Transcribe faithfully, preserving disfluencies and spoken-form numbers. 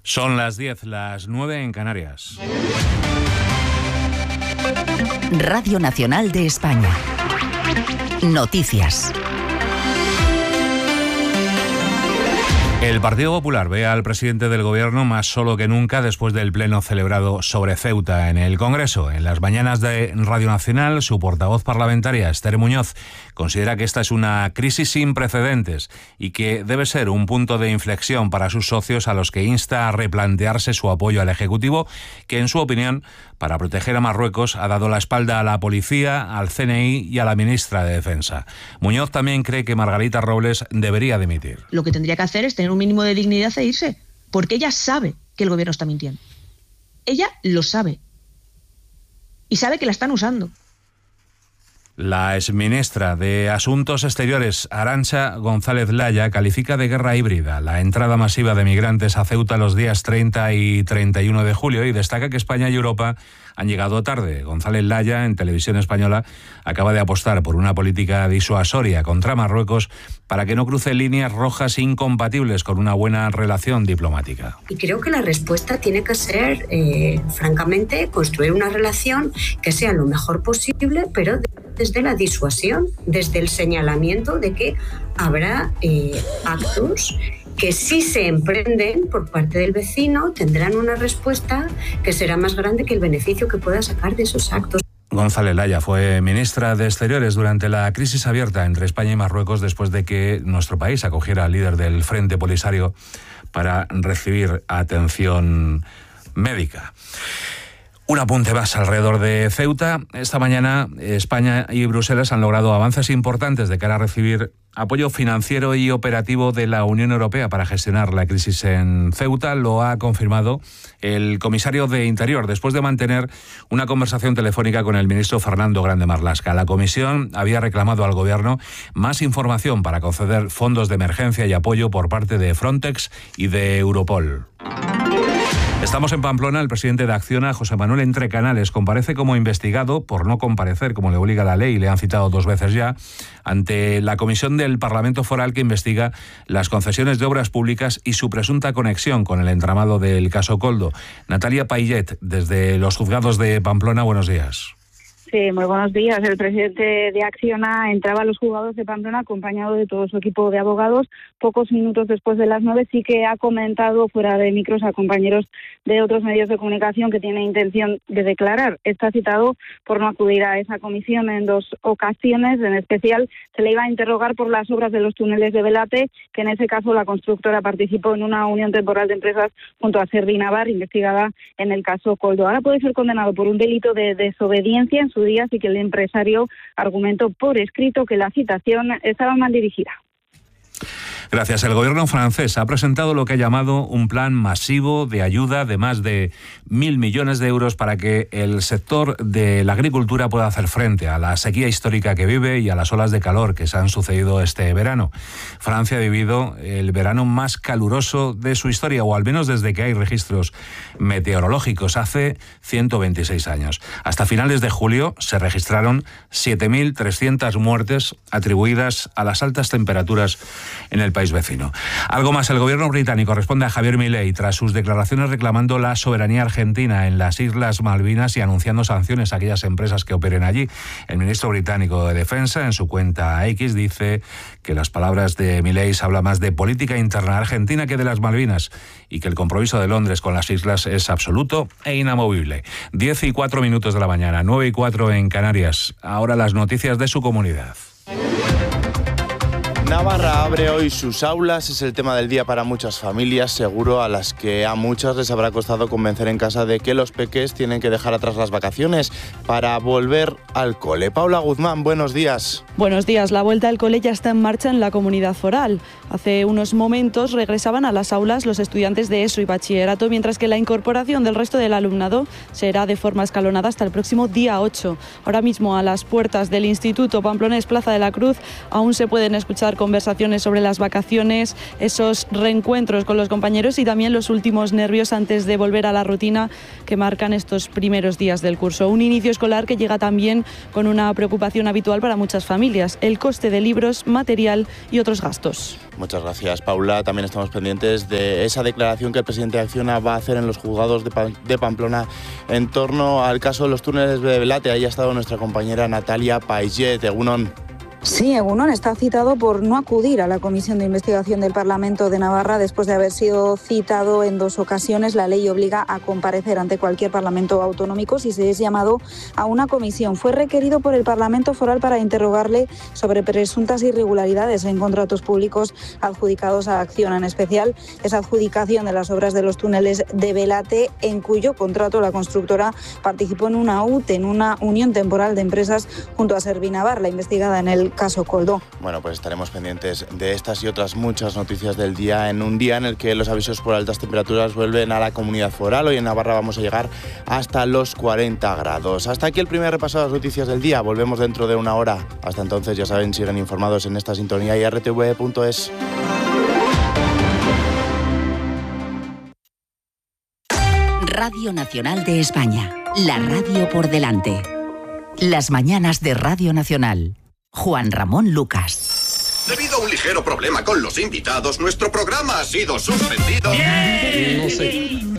Son las diez, las nueve en Canarias. Radio Nacional de España. Noticias. El Partido Popular ve al presidente del Gobierno más solo que nunca después del pleno celebrado sobre Ceuta en el Congreso. En las mañanas de Radio Nacional, su portavoz parlamentaria, Esther Muñoz, considera que esta es una crisis sin precedentes y que debe ser un punto de inflexión para sus socios, a los que insta a replantearse su apoyo al Ejecutivo, que en su opinión, para proteger a Marruecos, ha dado la espalda a la policía, al C N I y a la ministra de Defensa. Muñoz también cree que Margarita Robles debería dimitir. Lo que tendría que hacer es tener un mínimo de dignidad e irse, porque ella sabe que el gobierno está mintiendo. Ella lo sabe. Y sabe que la están usando. La exministra de Asuntos Exteriores, Arantxa González Laya, califica de guerra híbrida la entrada masiva de migrantes a Ceuta los días treinta y treinta y uno de julio y destaca que España y Europa han llegado tarde. González Laya, en Televisión Española, acaba de apostar por una política disuasoria contra Marruecos para que no cruce líneas rojas incompatibles con una buena relación diplomática. Y creo que la respuesta tiene que ser, eh, francamente, construir una relación que sea lo mejor posible, pero desde la disuasión, desde el señalamiento de que habrá eh, actos que si se emprenden por parte del vecino tendrán una respuesta que será más grande que el beneficio que pueda sacar de esos actos. González Laya fue ministra de Exteriores durante la crisis abierta entre España y Marruecos después de que nuestro país acogiera al líder del Frente Polisario para recibir atención médica. Un apunte más alrededor de Ceuta. Esta mañana España y Bruselas han logrado avances importantes de cara a recibir apoyo financiero y operativo de la Unión Europea para gestionar la crisis en Ceuta. Lo ha confirmado el comisario de Interior después de mantener una conversación telefónica con el ministro Fernando Grande Marlaska. La comisión había reclamado al Gobierno más información para conceder fondos de emergencia y apoyo por parte de Frontex y de Europol. Estamos en Pamplona. El presidente de Acciona, José Manuel Entrecanales, comparece como investigado por no comparecer, como le obliga la ley, le han citado dos veces ya, ante la comisión del Parlamento Foral que investiga las concesiones de obras públicas y su presunta conexión con el entramado del caso Koldo. Natalia Paillet, desde los juzgados de Pamplona, buenos días. Sí, muy buenos días. El presidente de Acciona entraba a los juzgados de Pamplona acompañado de todo su equipo de abogados. Pocos minutos después de las nueve sí que ha comentado fuera de micros a compañeros de otros medios de comunicación que tiene intención de declarar. Está citado por no acudir a esa comisión en dos ocasiones. En especial se le iba a interrogar por las obras de los túneles de Belate, que en ese caso la constructora participó en una unión temporal de empresas junto a Servinavar, investigada en el caso Koldo. Ahora puede ser condenado por un delito de desobediencia en su día, así que el empresario argumentó por escrito que la citación estaba mal dirigida. Gracias. El gobierno francés ha presentado lo que ha llamado un plan masivo de ayuda de más de mil millones de euros para que el sector de la agricultura pueda hacer frente a la sequía histórica que vive y a las olas de calor que se han sucedido este verano. Francia ha vivido el verano más caluroso de su historia, o al menos desde que hay registros meteorológicos, hace ciento veintiséis años. Hasta finales de julio se registraron siete mil trescientas muertes atribuidas a las altas temperaturas en el país vecino. Algo más, el gobierno británico responde a Javier Milei tras sus declaraciones reclamando la soberanía argentina en las Islas Malvinas y anunciando sanciones a aquellas empresas que operen allí. El ministro británico de Defensa, en su cuenta X, dice que las palabras de Milei hablan más de política interna argentina que de las Malvinas y que el compromiso de Londres con las islas es absoluto e inamovible. Diez y cuatro minutos de la mañana, nueve y cuatro en Canarias. Ahora las noticias de su comunidad. Navarra abre hoy sus aulas, es el tema del día para muchas familias, seguro a las que a muchas les habrá costado convencer en casa de que los peques tienen que dejar atrás las vacaciones para volver al cole. Paula Guzmán, buenos días. Buenos días, la vuelta al cole ya está en marcha en la comunidad foral. Hace unos momentos regresaban a las aulas los estudiantes de ESO y bachillerato, mientras que la incorporación del resto del alumnado será de forma escalonada hasta el próximo día ocho. Ahora mismo a las puertas del Instituto Pamplonés Plaza de la Cruz aún se pueden escuchar conversaciones sobre las vacaciones, esos reencuentros con los compañeros y también los últimos nervios antes de volver a la rutina que marcan estos primeros días del curso. Un inicio escolar que llega también con una preocupación habitual para muchas familias, el coste de libros, material y otros gastos. Muchas gracias, Paula. También estamos pendientes de esa declaración que el presidente de Acciona va a hacer en los juzgados de, Pam- de Pamplona en torno al caso de los túneles de Belate. Ahí ha estado nuestra compañera Natalia Paiget. Egunon. Sí, Egunon está citado por no acudir a la Comisión de Investigación del Parlamento de Navarra después de haber sido citado en dos ocasiones. La ley obliga a comparecer ante cualquier parlamento autonómico si se es llamado a una comisión. Fue requerido por el Parlamento Foral para interrogarle sobre presuntas irregularidades en contratos públicos adjudicados a Acciona, en especial esa adjudicación de las obras de los túneles de Belate, en cuyo contrato la constructora participó en una U T E, en una unión temporal de empresas junto a Servinavar, la investigada en el caso Coldo. Bueno, pues estaremos pendientes de estas y otras muchas noticias del día, en un día en el que los avisos por altas temperaturas vuelven a la comunidad foral. Hoy en Navarra vamos a llegar hasta los cuarenta grados. Hasta aquí el primer repaso de las noticias del día. Volvemos dentro de una hora. Hasta entonces, ya saben, siguen informados en esta sintonía y r t v punto es. Radio Nacional de España, la radio por delante. Las mañanas de Radio Nacional. Juan Ramón Lucas. Debido a un ligero problema con los invitados, nuestro programa ha sido suspendido. No sé.